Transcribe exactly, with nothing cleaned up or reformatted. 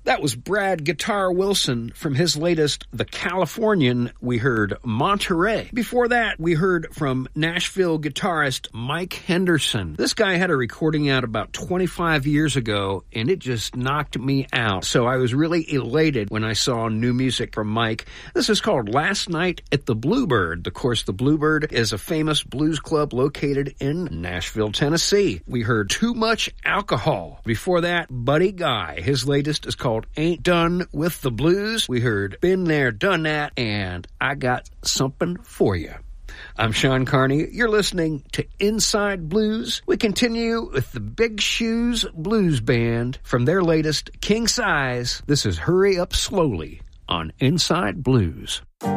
That was Brad Guitar Wilson from his latest, The Californian. We heard Monterey. Before that, we heard from Nashville guitarist Mike Henderson. This guy had a recording out about twenty-five years ago, and it just knocked me out. So I was really elated when I saw new music from Mike. This is called Last Night at the Bluebird. Of course, the Bluebird is a famous blues club located in Nashville, Tennessee. We heard Too Much Alcohol. Before that, Buddy Guy. His latest is called Ain't Done with the Blues. We heard Been There, Done That, and I Got Something for You. I'm Sean Carney. You're listening to Inside Blues. We continue with the Big Shoes Blues Band from their latest, King Size. This is Hurry Up Slowly on Inside Blues.